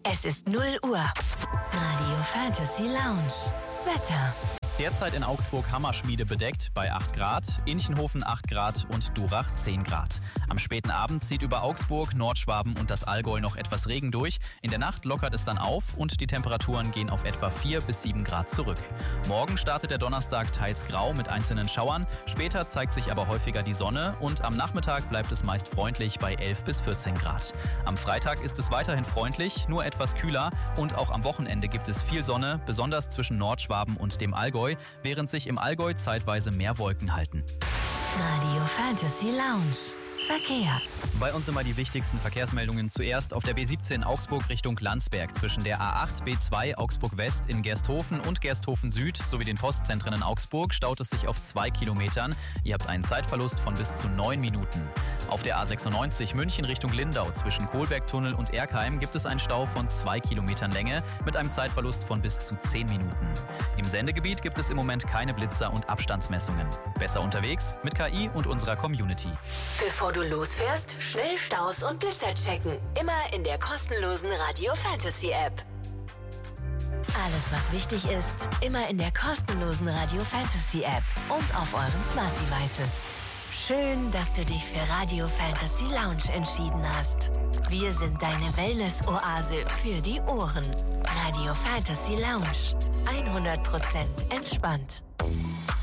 Es ist 0 Uhr. Radio Fantasy Lounge. Wetter. Derzeit in Augsburg Hammerschmiede bedeckt bei 8 Grad, Inchenhofen 8 Grad und Durach 10 Grad. Am späten Abend zieht über Augsburg, Nordschwaben und das Allgäu noch etwas Regen durch. In der Nacht lockert es dann auf und die Temperaturen gehen auf etwa 4 bis 7 Grad zurück. Morgen startet der Donnerstag teils grau mit einzelnen Schauern. Später zeigt sich aber häufiger die Sonne und am Nachmittag bleibt es meist freundlich bei 11 bis 14 Grad. Am Freitag ist es weiterhin freundlich, nur etwas kühler und auch am Wochenende gibt es viel Sonne, besonders zwischen Nordschwaben und dem Allgäu, während sich im Allgäu zeitweise mehr Wolken halten. Radio Fantasy Lounge. Verkehr. Bei uns immer die wichtigsten Verkehrsmeldungen. Zuerst auf der B17 Augsburg Richtung Landsberg zwischen der A8 B2 Augsburg West in Gersthofen und Gersthofen Süd sowie den Postzentren in Augsburg staut es sich auf 2 Kilometern. Ihr habt einen Zeitverlust von bis zu 9 Minuten. Auf der A96 München Richtung Lindau zwischen Kohlbergtunnel und Erkheim gibt es einen Stau von 2 Kilometern Länge mit einem Zeitverlust von bis zu 10 Minuten. Im Sendegebiet gibt es im Moment keine Blitzer und Abstandsmessungen. Besser unterwegs mit KI und unserer Community. Bevor du losfährst, schnell Staus und Blitzer checken. Immer in der kostenlosen Radio Fantasy App. Alles, was wichtig ist, immer in der kostenlosen Radio Fantasy App und auf euren Smart Devices. Schön, dass du dich für Radio Fantasy Lounge entschieden hast. Wir sind deine Wellness-Oase für die Ohren. Radio Fantasy Lounge. 100% entspannt.